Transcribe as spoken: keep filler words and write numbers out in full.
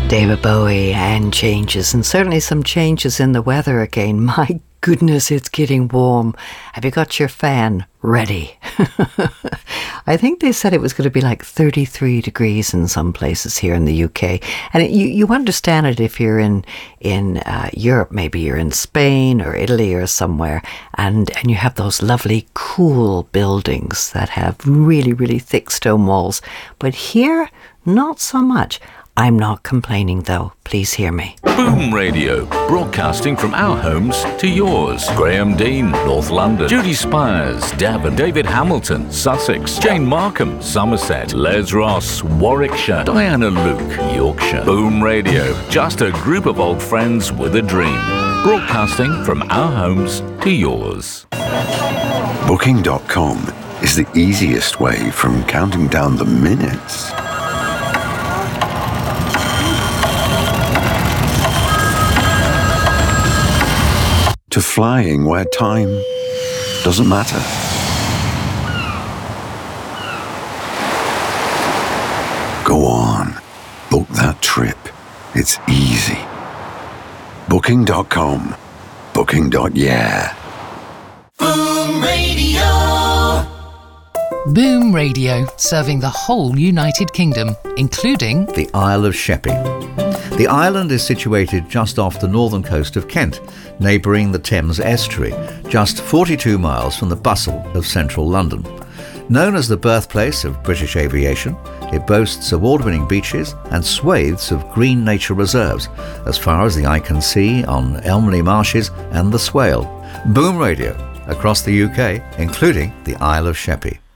David Bowie and changes, and certainly some changes in the weather again. My goodness, it's getting warm. Have you got your fan ready? I think they said it was going to be like thirty-three degrees in some places here in the U K. And it, you, you understand it if you're in in uh, Europe, maybe you're in Spain or Italy or somewhere, and, and you have those lovely cool buildings that have really, really thick stone walls. But here, not so much. I'm not complaining though, please hear me. Boom Radio, broadcasting from our homes to yours. Graham Dean, North London. Judy Spires, Devon. David Hamilton, Sussex. Jane Markham, Somerset. Les Ross, Warwickshire. Diana Luke, Yorkshire. Boom Radio, just a group of old friends with a dream. Broadcasting from our homes to yours. Booking dot com is the easiest way from counting down the minutes to flying where time doesn't matter. Go on, book that trip. It's easy. Booking dot com. Booking. Yeah. Boom Radio. Boom Radio, serving the whole United Kingdom, including the Isle of Sheppey. The island is situated just off the northern coast of Kent, neighbouring the Thames estuary, just forty-two miles from the bustle of central London. Known as the birthplace of British aviation, it boasts award-winning beaches and swathes of green nature reserves, as far as the eye can see on Elmley Marshes and the Swale. Boom Radio, across the U K, including the Isle of Sheppey.